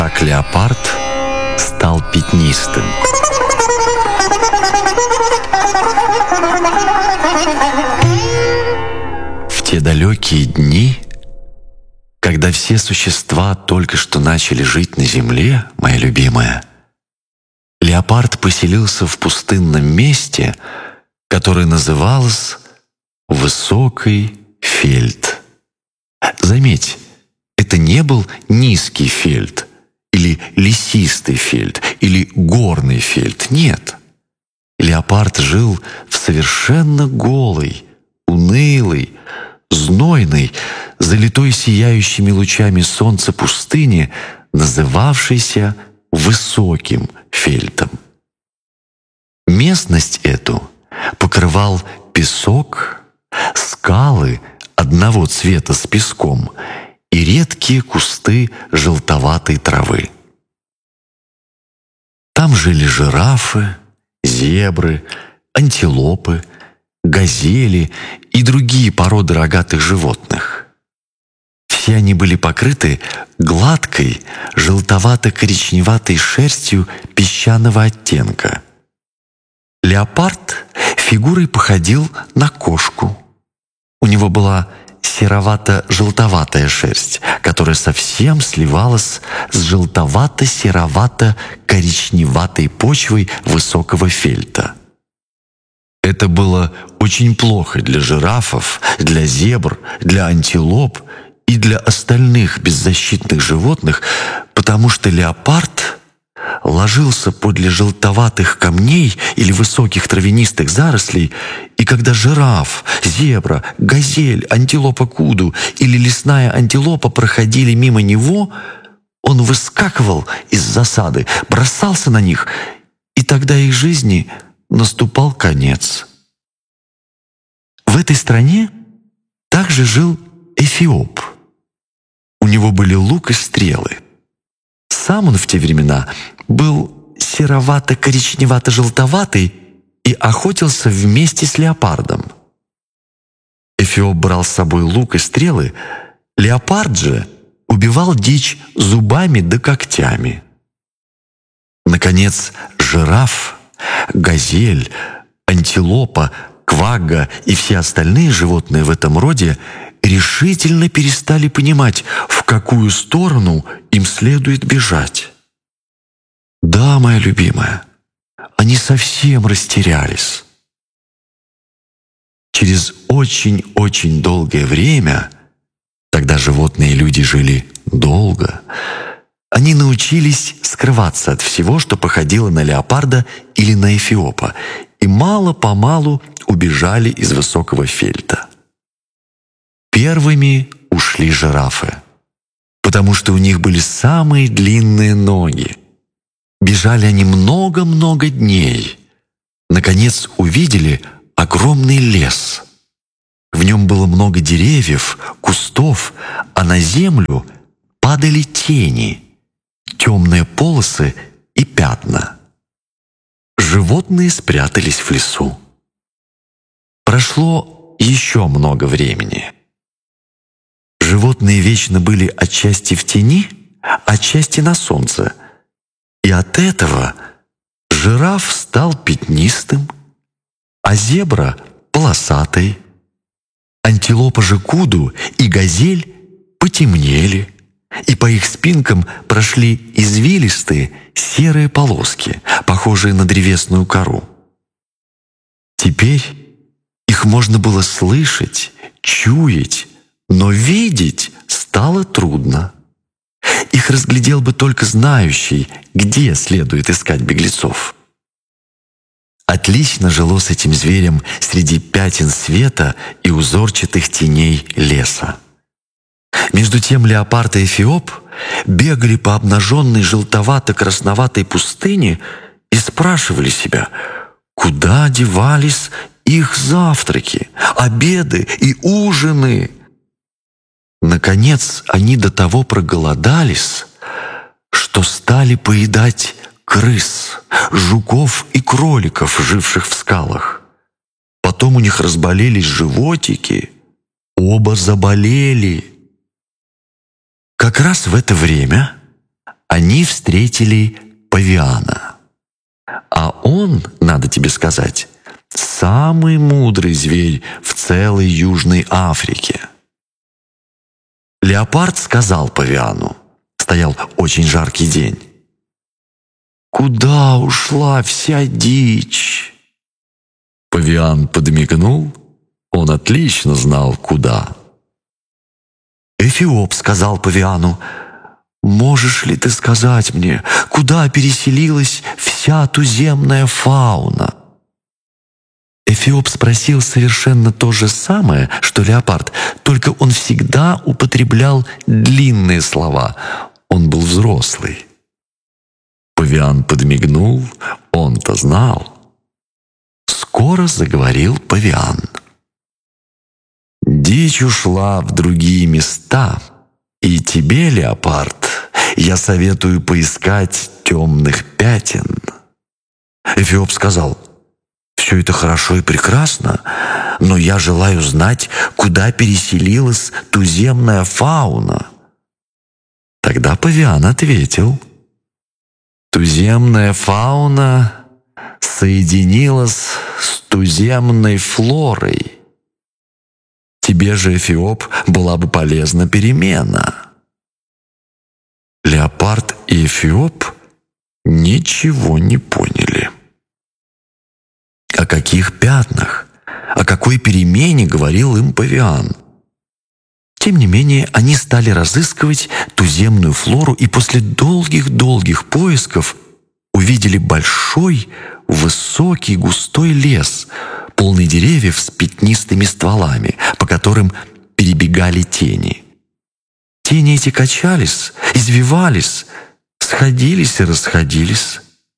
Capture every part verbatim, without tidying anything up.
Так леопард стал пятнистым. В те далекие дни, когда все существа только что начали жить на земле, моя любимая, леопард поселился в пустынном месте, которое называлось Высокий Фельд. Заметь, это не был низкий фельд, или лесистый фельд, или горный фельд. Нет. Леопард жил в совершенно голой, унылой, знойной, залитой сияющими лучами солнца пустыне, называвшейся Высоким Фельдом. Местность эту покрывал песок, скалы одного цвета с песком и редкие кусты желтоватой травы. Там жили жирафы, зебры, антилопы, газели и другие породы рогатых животных. Все они были покрыты гладкой, желтовато-коричневатой шерстью песчаного оттенка. Леопард фигурой походил на кошку. У него была серовато-желтоватая шерсть, которая совсем сливалась с желтовато-серовато-коричневатой почвой высокого фельда. Это было очень плохо для жирафов, для зебр, для антилоп и для остальных беззащитных животных, потому что леопард ложился подле желтоватых камней или высоких травянистых зарослей, и когда жираф, зебра, газель, антилопа куду или лесная антилопа проходили мимо него, он выскакивал из засады, бросался на них, и тогда их жизни наступал конец. В этой стране также жил Эфиоп. У него были лук и стрелы. Сам он в те времена был серовато-коричневато-желтоватый и охотился вместе с леопардом. Эфиоп брал с собой лук и стрелы, леопард же убивал дичь зубами да когтями. Наконец, жираф, газель, антилопа, квагга и все остальные животные в этом роде решительно перестали понимать, в какую сторону им следует бежать. Да, моя любимая, они совсем растерялись. Через очень-очень долгое время, тогда животные и люди жили долго, они научились скрываться от всего, что походило на леопарда или на эфиопа, и мало-помалу убежали из Высокого Фельда. Первыми ушли жирафы, потому что у них были самые длинные ноги. Бежали они много-много дней. Наконец увидели огромный лес. В нем было много деревьев, кустов, а на землю падали тени, темные полосы и пятна. Животные спрятались в лесу. Прошло еще много времени. Животные вечно были отчасти в тени, отчасти на солнце. И от этого жираф стал пятнистым, а зебра — полосатой. Антилопа же куду и газель потемнели, и по их спинкам прошли извилистые серые полоски, похожие на древесную кору. Теперь их можно было слышать, чуять, но видеть стало трудно. Их разглядел бы только знающий, где следует искать беглецов. Отлично жилось этим зверям среди пятен света и узорчатых теней леса. Между тем леопард и эфиоп бегали по обнаженной желтовато-красноватой пустыне и спрашивали себя, куда девались их завтраки, обеды и ужины. Наконец они до того проголодались, что стали поедать крыс, жуков и кроликов, живших в скалах. Потом у них разболелись животики, оба заболели. Как раз в это время они встретили павиана. А он, надо тебе сказать, самый мудрый зверь в целой Южной Африке. Леопард сказал павиану, стоял очень жаркий день: «Куда ушла вся дичь?» Павиан подмигнул, он отлично знал, куда. Эфиоп сказал павиану: «Можешь ли ты сказать мне, куда переселилась вся туземная фауна?» Эфиоп спросил совершенно то же самое, что леопард, только он всегда употреблял длинные слова. Он был взрослый. Павиан подмигнул, он-то знал. Скоро заговорил павиан. «Дичь ушла в другие места, и тебе, леопард, я советую поискать темных пятен». Эфиоп сказал: «Все это хорошо и прекрасно, но я желаю знать, куда переселилась туземная фауна». Тогда павиан ответил: «Туземная фауна соединилась с туземной флорой. Тебе же, Эфиоп, была бы полезна перемена». Леопард и Эфиоп ничего не поняли. О каких пятнах, о какой перемене говорил им павиан? Тем не менее, они стали разыскивать туземную флору и после долгих-долгих поисков увидели большой, высокий, густой лес, полный деревьев с пятнистыми стволами, по которым перебегали тени. Тени эти качались, извивались, сходились и расходились.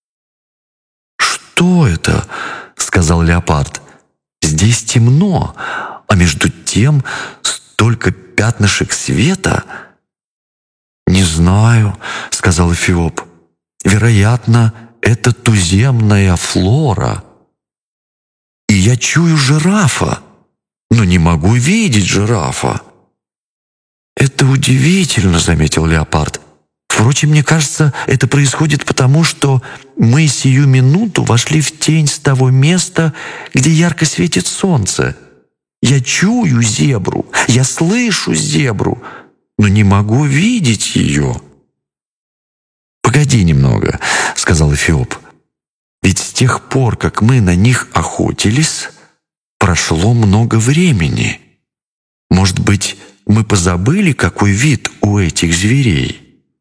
«Что это?» — сказал леопард. «Здесь темно, а между тем столько пятнышек света». «Не знаю», — сказал Эфиоп. «Вероятно, это туземная флора. И я чую жирафа, но не могу видеть жирафа». «Это удивительно», — заметил леопард. «Впрочем, мне кажется, это происходит потому, что мы сию минуту вошли в тень с того места, где ярко светит солнце. Я чую зебру, я слышу зебру, но не могу видеть ее». «Погоди немного», — сказал Эфиоп. «Ведь с тех пор, как мы на них охотились, прошло много времени. Может быть, мы позабыли, какой вид у этих зверей?»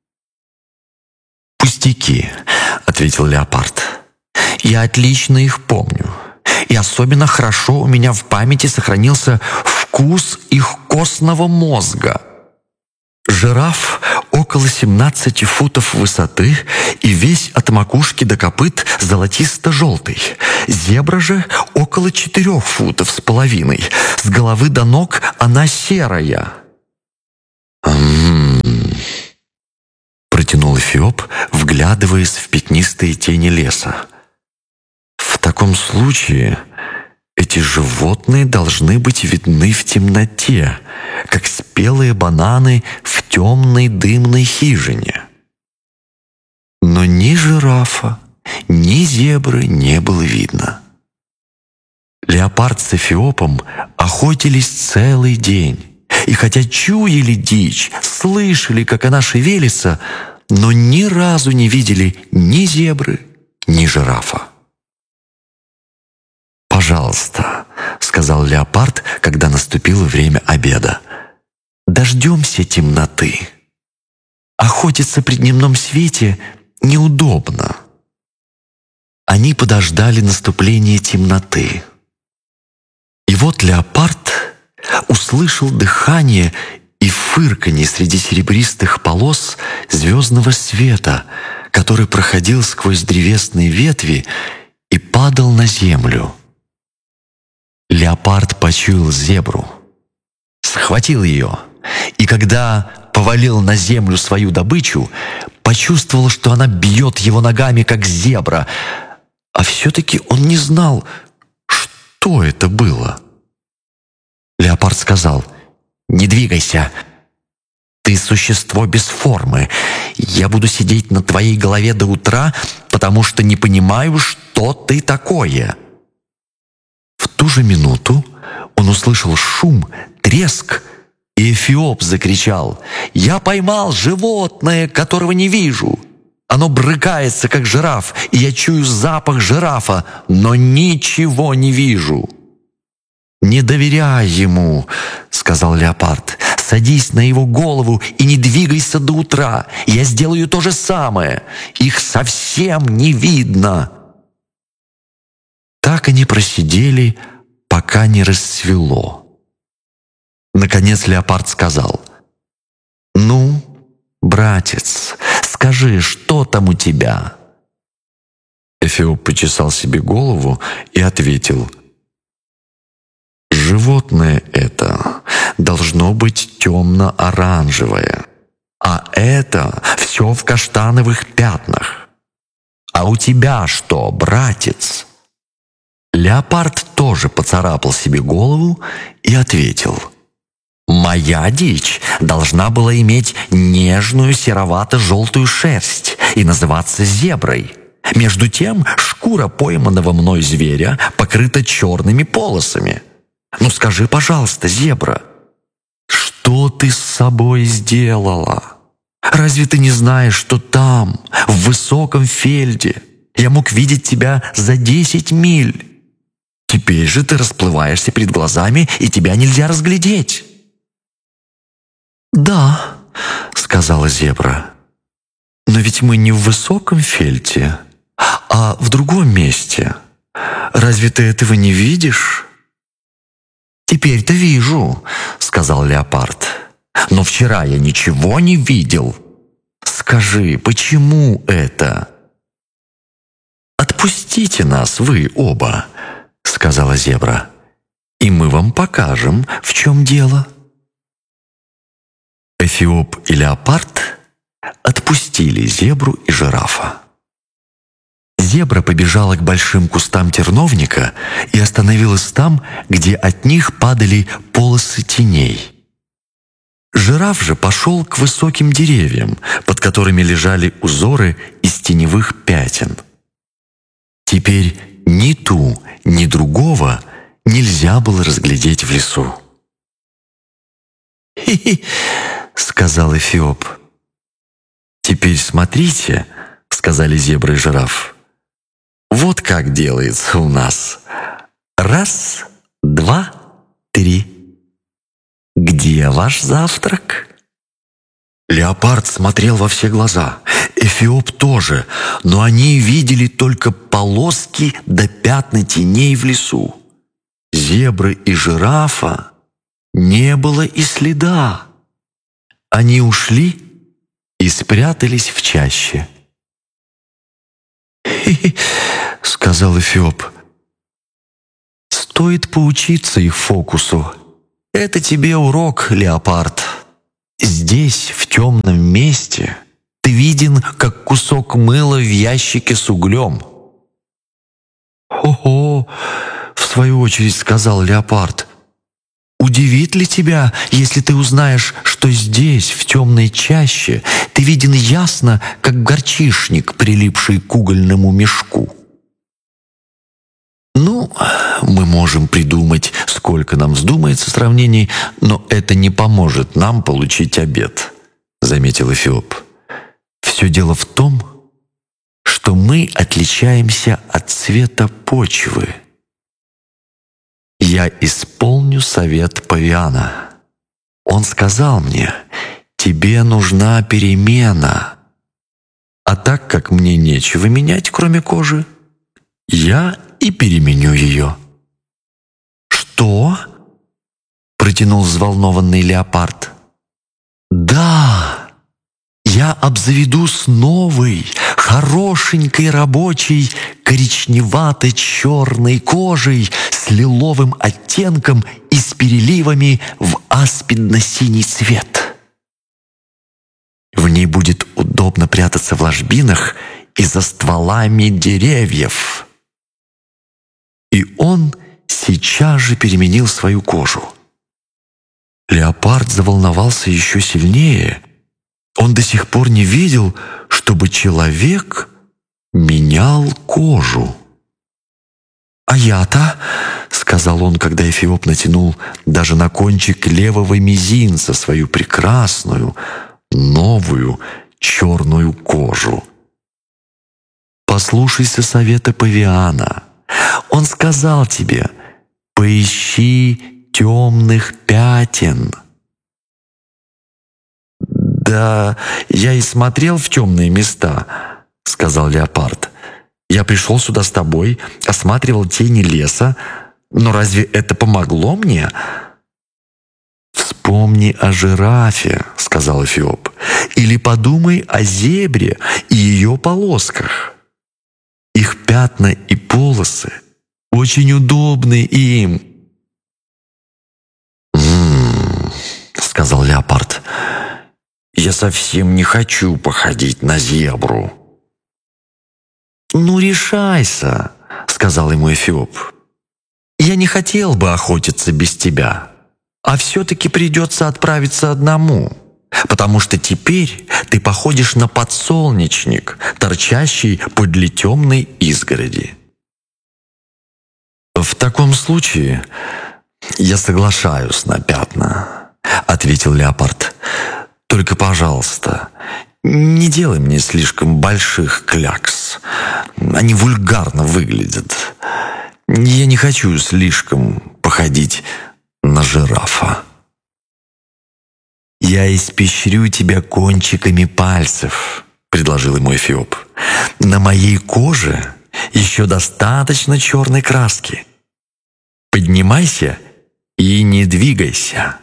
«Пустяки», — ответил леопард. «Я отлично их помню. И особенно хорошо у меня в памяти сохранился вкус их костного мозга. Жираф около семнадцати футов высоты и весь от макушки до копыт золотисто-желтый. Зебра же около четырех футов с половиной. С головы до ног она серая». «М-м-м», протянул Эфиоп, вглядываясь в пятнистые тени леса. «В таком случае эти животные должны быть видны в темноте, как спелые бананы в темной дымной хижине». Но ни жирафа, ни зебры не было видно. Леопард с Эфиопом охотились целый день, и хотя чуяли дичь, слышали, как она шевелится, но ни разу не видели ни зебры, ни жирафа. «Пожалуйста», — сказал леопард, когда наступило время обеда, — «дождемся темноты. Охотиться при дневном свете неудобно». Они подождали наступления темноты. И вот леопард услышал дыхание и фырканье среди серебристых полос звездного света, который проходил сквозь древесные ветви и падал на землю. Леопард почуял зебру, схватил ее, и когда повалил на землю свою добычу, почувствовал, что она бьет его ногами, как зебра, а все-таки он не знал, что это было. Леопард сказал: «Не двигайся, Ты существо без формы. Я буду сидеть на твоей голове до утра, потому что не понимаю, что ты такое». В ту же минуту он услышал шум, треск, и Эфиоп закричал: «Я поймал животное, которого не вижу. Оно брыкается, как жираф, и я чую запах жирафа, но ничего не вижу». «Не доверяй ему», — сказал леопард. «Садись на его голову и не двигайся до утра. Я сделаю то же самое. Их совсем не видно». Так они просидели, пока не рассвело. Наконец леопард сказал: «Ну, братец, скажи, что там у тебя?» Эфиоп почесал себе голову и ответил: «Животное это должно быть темно-оранжевое, а это все в каштановых пятнах. А у тебя что, братец?» Леопард тоже поцарапал себе голову и ответил: «Моя дичь должна была иметь нежную серовато-желтую шерсть и называться зеброй. Между тем шкура пойманного мной зверя покрыта черными полосами. Ну скажи, пожалуйста, зебра, что ты с собой сделала? Разве ты не знаешь, что там, в высоком фельде, я мог видеть тебя за десять миль? Теперь же ты расплываешься перед глазами, и тебя нельзя разглядеть». «Да», — сказала зебра, — «но ведь мы не в высоком фельде, а в другом месте. Разве ты этого не видишь?» «Теперь-то вижу», — сказал леопард, — «но вчера я ничего не видел. Скажи, почему это?» «Отпустите нас, вы оба», — сказала зебра, — «и мы вам покажем, в чем дело». Эфиоп и леопард отпустили зебру и жирафа. Зебра побежала к большим кустам терновника и остановилась там, где от них падали полосы теней. Жираф же пошел к высоким деревьям, под которыми лежали узоры из теневых пятен. Теперь ни ту, ни другого нельзя было разглядеть в лесу. «Хи-хи», — сказал Эфиоп. «Теперь смотрите», — сказали зебра и жираф. «Вот как делается у нас. Раз, два, три. Где ваш завтрак?» Леопард смотрел во все глаза, Эфиоп тоже, но они видели только полоски да пятна теней в лесу. Зебры и жирафа не было и следа. Они ушли и спрятались в чаще. «Хи-хи», — сказал Эфиоп, — «стоит поучиться их фокусу. Это тебе урок, леопард. Здесь, в темном месте, ты виден, как кусок мыла в ящике с углем». «Хо-хо», — в свою очередь сказал леопард, — «удивит ли тебя, если ты узнаешь, что здесь, в темной чаще, ты виден ясно, как горчишник, прилипший к угольному мешку?» «Ну, мы можем придумать, сколько нам вздумается сравнений, но это не поможет нам получить обед», — заметил Эфиоп. «Все дело в том, что мы отличаемся от цвета почвы. Я исполню совет павиана. Он сказал мне: тебе нужна перемена. А так как мне нечего менять, кроме кожи, я и переменю ее». «Что?» — протянул взволнованный леопард. «Да, я обзаведусь новой, хорошенькой рабочей коричневато-черной кожей с лиловым оттенком и с переливами в аспидно-синий цвет. В ней будет удобно прятаться в ложбинах и за стволами деревьев». И он сейчас же переменил свою кожу. Леопард заволновался еще сильнее. Он до сих пор не видел, чтобы человек менял кожу. «А я-то», — сказал он, когда Эфиоп натянул даже на кончик левого мизинца свою прекрасную, новую, черную кожу. «Послушайся совета павиана. Он сказал тебе: поищи темных пятен». «Да, я и смотрел в темные места», — сказал Леопард. «Я пришел сюда с тобой, осматривал тени леса, но разве это помогло мне?» «Вспомни о жирафе», — сказал Эфиоп, «или подумай о зебре и ее полосках. Их пятна и полосы очень удобны им». «М-м-м», сказал Леопард, «я совсем не хочу походить на зебру». «Ну, решайся», — сказал ему Эфиоп. «Я не хотел бы охотиться без тебя, а все-таки придется отправиться одному, потому что теперь ты походишь на подсолнечник, торчащий подле темной изгороди». «В таком случае я соглашаюсь на пятна», — ответил Леопард. «Только, пожалуйста, не делай мне слишком больших клякс. Они вульгарно выглядят. Я не хочу слишком походить на жирафа». «Я испещрю тебя кончиками пальцев», — предложил ему Эфиоп. «На моей коже еще достаточно черной краски. Поднимайся и не двигайся».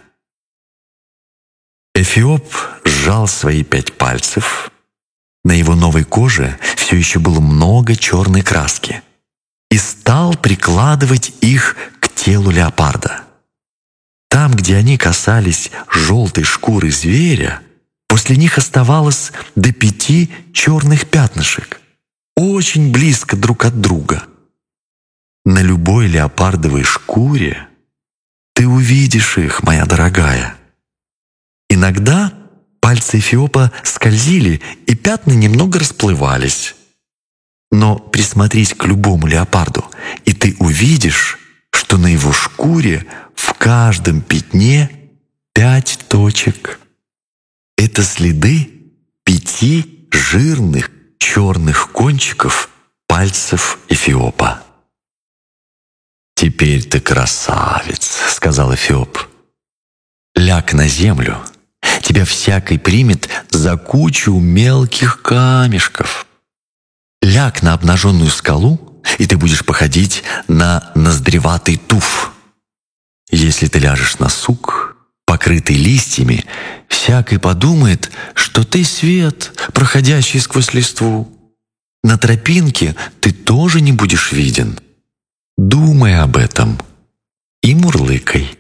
Эфиоп сжал свои пять пальцев. На его новой коже все еще было много черной краски, и стал прикладывать их к телу леопарда. Там, где они касались желтой шкуры зверя, после них оставалось до пяти черных пятнышек, очень близко друг от друга. На любой леопардовой шкуре ты увидишь их, моя дорогая. Иногда пальцы Эфиопа скользили, и пятна немного расплывались. Но присмотрись к любому леопарду, и ты увидишь, что на его шкуре в каждом пятне пять точек. Это следы пяти жирных черных кончиков пальцев Эфиопа. «Теперь ты красавец», — сказал Эфиоп. «Ляг на землю. Тебя всякий примет за кучу мелких камешков. Ляг на обнаженную скалу, и ты будешь походить на ноздреватый туф. Если ты ляжешь на сук, покрытый листьями, всякий подумает, что ты свет, проходящий сквозь листву. На тропинке ты тоже не будешь виден. Думай об этом и мурлыкай».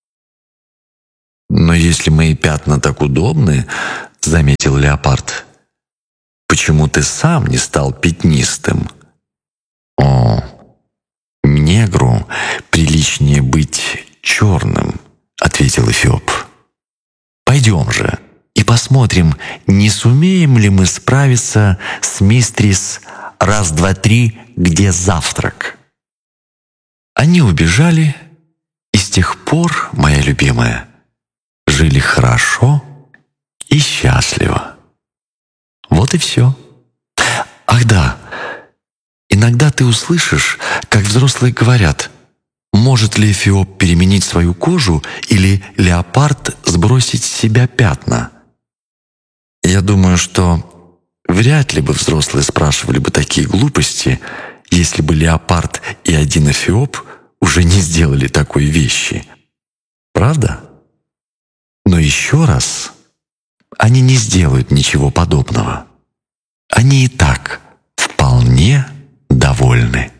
«Но если мои пятна так удобны, — заметил леопард, — почему ты сам не стал пятнистым?» «О, негру приличнее быть черным», — ответил Эфиоп. «Пойдем же и посмотрим, не сумеем ли мы справиться с мистрис раз-два-три, где завтрак». Они убежали, и с тех пор, моя любимая, жили хорошо и счастливо. Вот и все. Ах да, иногда ты услышишь, как взрослые говорят: может ли Эфиоп переменить свою кожу или леопард сбросить с себя пятна? Я думаю, что вряд ли бы взрослые спрашивали бы такие глупости, если бы леопард и один Эфиоп уже не сделали такой вещи. Правда? Но еще раз, они не сделают ничего подобного. Они и так вполне довольны.